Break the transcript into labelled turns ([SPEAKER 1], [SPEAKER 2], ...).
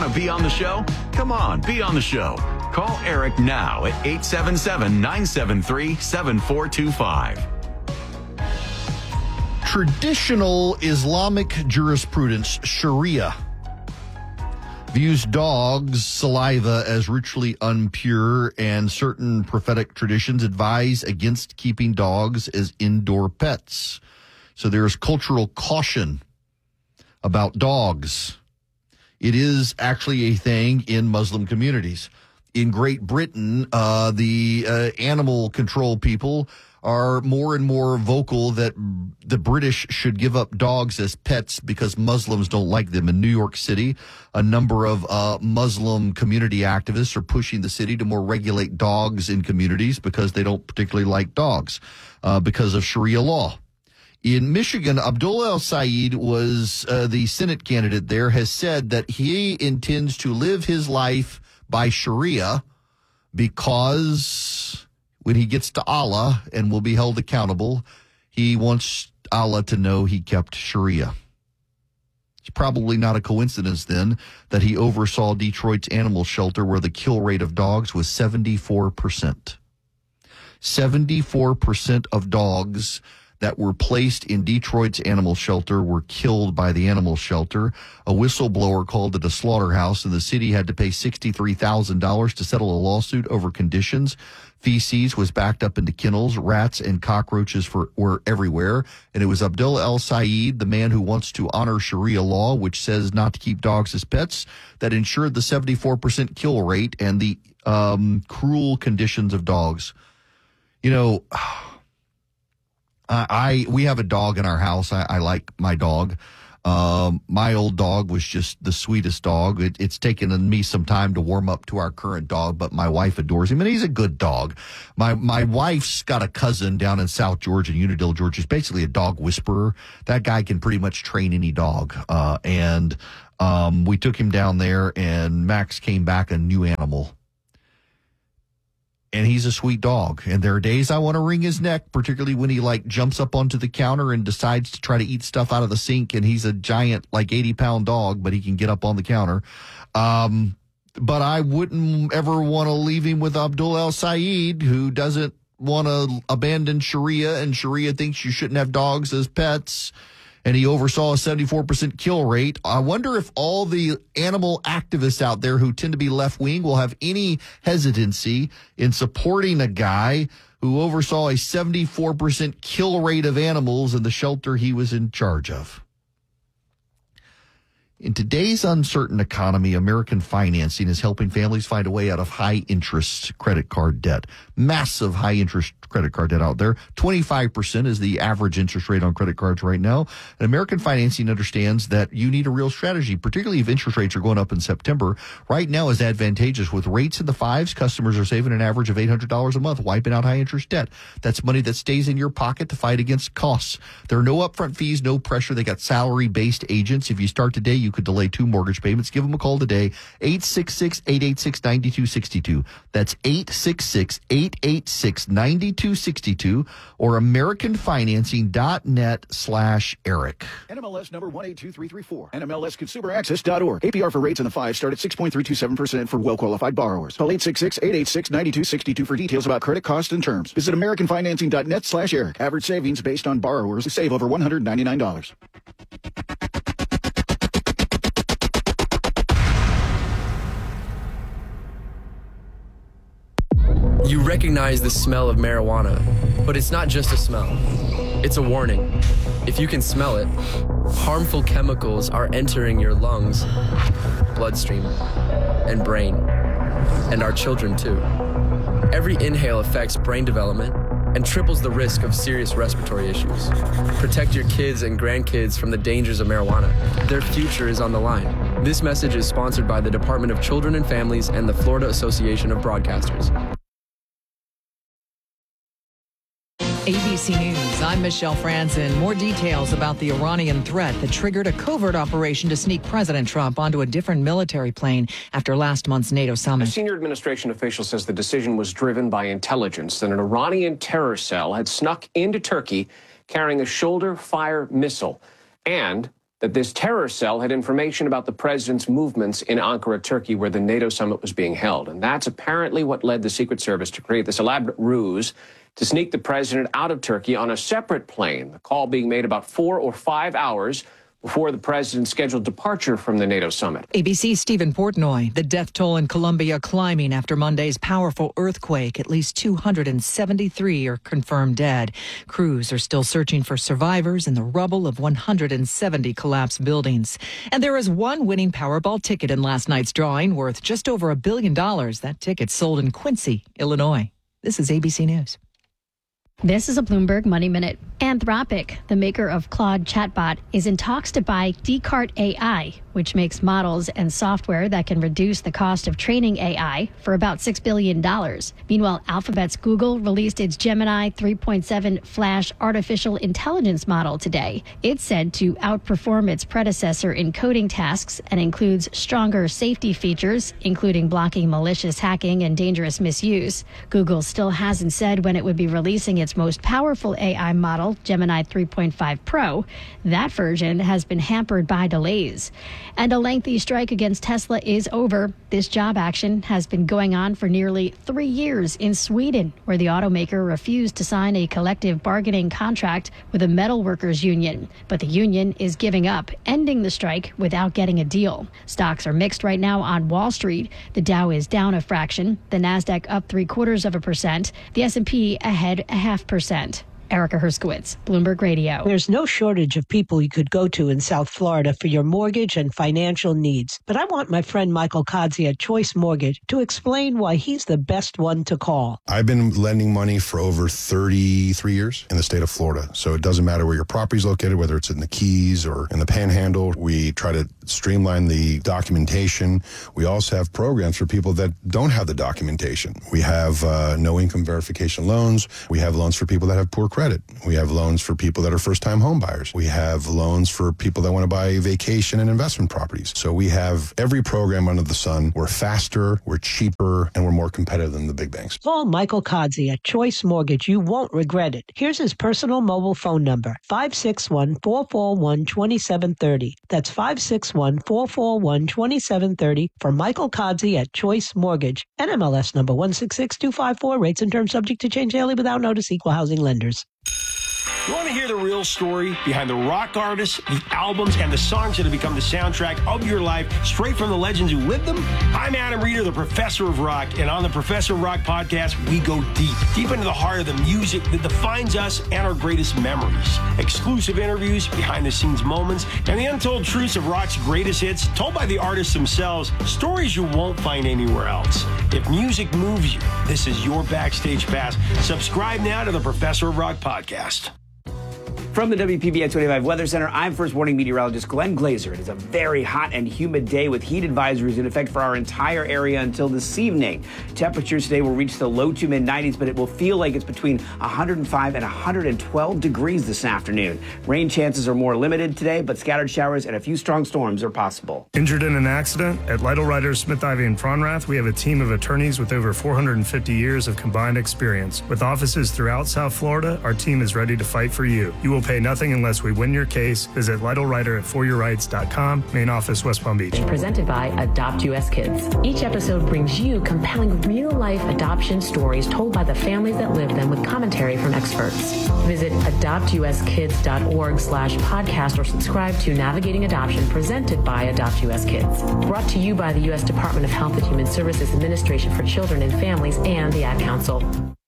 [SPEAKER 1] Be on the show? Come on, be on the show. Call Eric now at 877-973-7425.
[SPEAKER 2] Traditional Islamic jurisprudence, Sharia, views dogs' saliva as ritually impure, and certain prophetic traditions advise against keeping dogs as indoor pets. So there's cultural caution about dogs. It is actually a thing in Muslim communities. In Great Britain, the animal control people are more and more vocal that the British should give up dogs as pets because Muslims don't like them. In New York City, a number of Muslim community activists are pushing the city to more regulate dogs in communities because they don't particularly like dogs because of Sharia law. In Michigan, Abdullah El-Sayed was the Senate candidate there, has said that he intends to live his life by Sharia because when he gets to Allah and will be held accountable, he wants Allah to know he kept Sharia. It's probably not a coincidence then that he oversaw Detroit's animal shelter where the kill rate of dogs was 74%. 74% of dogs that were placed in Detroit's animal shelter were killed by the animal shelter. A whistleblower called it a slaughterhouse, and the city had to pay $63,000 to settle a lawsuit over conditions. Feces was backed up into kennels. Rats and cockroaches were everywhere. And it was Abdullah El-Sayed, the man who wants to honor Sharia law, which says not to keep dogs as pets, that ensured the 74% kill rate and the cruel conditions of dogs. You know, we have a dog in our house. I like my dog. My old dog was just the sweetest dog. It's taken me some time to warm up to our current dog, but my wife adores him, and he's a good dog. My wife's got a cousin down in South Georgia, Unadilla, Georgia. He's basically a dog whisperer. That guy can pretty much train any dog. And we took him down there, and Max came back a new animal. And he's a sweet dog. And there are days I want to wring his neck, particularly when he jumps up onto the counter and decides to try to eat stuff out of the sink. And he's a giant, 80-pound dog, but he can get up on the counter. But I wouldn't ever want to leave him with Abdullah El-Sayed, who doesn't want to abandon Sharia, and Sharia thinks you shouldn't have dogs as pets. And he oversaw a 74% kill rate. I wonder if all the animal activists out there who tend to be left-wing will have any hesitancy in supporting a guy who oversaw a 74% kill rate of animals in the shelter he was in charge of. In today's uncertain economy, American Financing is helping families find a way out of high-interest credit card debt. Massive high-interest credit card debt out there. 25% is the average interest rate on credit cards right now. And American Financing understands that you need a real strategy, particularly if interest rates are going up in September. Right now is advantageous. With rates in the fives, customers are saving an average of $800 a month, wiping out high-interest debt. That's money that stays in your pocket to fight against costs. There are no upfront fees, no pressure. They got salary-based agents. If you start today, you could delay 2 mortgage payments. Give them a call today, 866-886-9262. That's 866-886-9262 or AmericanFinancing.net/Eric.
[SPEAKER 3] NMLS number 182334. NMLSConsumerAccess.org. APR for rates in the 5 start at 6.327% for well-qualified borrowers. Call 866-886-9262 for details about credit costs and terms. Visit AmericanFinancing.net/Eric. Average savings based on borrowers who save over $199.
[SPEAKER 4] You recognize the smell of marijuana, but it's not just a smell. It's a warning. If you can smell it, harmful chemicals are entering your lungs, bloodstream, and brain, and our children too. Every inhale affects brain development and triples the risk of serious respiratory issues. Protect your kids and grandkids from the dangers of marijuana. Their future is on the line. This message is sponsored by the Department of Children and Families and the Florida Association of Broadcasters.
[SPEAKER 5] ABC News, I'm Michelle Franzen. More details about the Iranian threat that triggered a covert operation to sneak President Trump onto a different military plane after last month's NATO summit.
[SPEAKER 6] A senior administration official says the decision was driven by intelligence that an Iranian terror cell had snuck into Turkey carrying a shoulder-fire missile and that this terror cell had information about the president's movements in Ankara, Turkey, where the NATO summit was being held. And that's apparently what led the Secret Service to create this elaborate ruse to sneak the president out of Turkey on a separate plane, the call being made about 4 or 5 hours before the president's scheduled departure from the NATO summit.
[SPEAKER 5] ABC's Stephen Portnoy. The death toll in Colombia climbing after Monday's powerful earthquake. At least 273 are confirmed dead. Crews are still searching for survivors in the rubble of 170 collapsed buildings. And there is one winning Powerball ticket in last night's drawing worth just over $1 billion. That ticket sold in Quincy, Illinois. This is ABC News.
[SPEAKER 7] This is a Bloomberg Money Minute. Anthropic, the maker of Claude chatbot, is in talks to buy Descartes AI, which makes models and software that can reduce the cost of training AI for about $6 billion. Meanwhile, Alphabet's Google released its Gemini 3.7 Flash artificial intelligence model today. It's said to outperform its predecessor in coding tasks and includes stronger safety features, including blocking malicious hacking and dangerous misuse. Google still hasn't said when it would be releasing its most powerful AI model, Gemini 3.5 Pro. That version has been hampered by delays. And a lengthy strike against Tesla is over. This job action has been going on for nearly 3 years in Sweden, where the automaker refused to sign a collective bargaining contract with a metal workers union. But the union is giving up, ending the strike without getting a deal. Stocks are mixed right now on Wall Street. The Dow is down a fraction, the Nasdaq up 0.75%, the S&P ahead 0.5%. Erica Herskowitz, Bloomberg Radio.
[SPEAKER 8] There's no shortage of people you could go to in South Florida for your mortgage and financial needs. But I want my friend Michael Kodzie at Choice Mortgage to explain why he's the best one to call.
[SPEAKER 9] I've been lending money for over 33 years in the state of Florida. So it doesn't matter where your property's located, whether it's in the Keys or in the Panhandle. We try to streamline the documentation. We also have programs for people that don't have the documentation. We have no income verification loans. We have loans for people that have poor credit. We have loans for people that are first-time home buyers. We have loans for people that want to buy vacation and investment properties. So we have every program under the sun. We're faster, we're cheaper, and we're more competitive than the big banks.
[SPEAKER 8] Call Michael Kodzie at Choice Mortgage. You won't regret it. Here's his personal mobile phone number, 561-441-2730. That's 561-441-2730 for Michael Kodzie at Choice Mortgage. NMLS number 166254. Rates and terms subject to change daily without notice. Equal housing lenders.
[SPEAKER 10] You want to hear the real story behind the rock artists, the albums, and the songs that have become the soundtrack of your life, straight from the legends who lived them? I'm Adam Reeder, the Professor of Rock, and on the Professor of Rock podcast, we go deep into the heart of the music that defines us and our greatest memories. Exclusive interviews, behind-the-scenes moments, and the untold truths of rock's greatest hits, told by the artists themselves, stories you won't find anywhere else. If music moves you, this is your backstage pass. Subscribe now to the Professor of Rock podcast.
[SPEAKER 11] From the WPBN 25 Weather Center, I'm First Warning meteorologist Glenn Glazer. It is a very hot and humid day with heat advisories in effect for our entire area until this evening. Temperatures today will reach the low to mid-90s, but it will feel like it's between 105 and 112 degrees this afternoon. Rain chances are more limited today, but scattered showers and a few strong storms are possible.
[SPEAKER 12] Injured in an accident? At Lytle Writers, Smith, Ivy, and Fronrath, we have a team of attorneys with over 450 years of combined experience. With offices throughout South Florida, our team is ready to fight for you. You will pay nothing unless we win your case. Visit LytleWriter at foryourrights.com. Main office, West Palm Beach.
[SPEAKER 13] Presented by Adopt US Kids. Each episode brings you compelling real-life adoption stories told by the families that live them with commentary from experts. Visit adoptuskids.org/podcast or subscribe to Navigating Adoption presented by Adopt US Kids. Brought to you by the U.S. Department of Health and Human Services Administration for Children and Families and the Ad Council.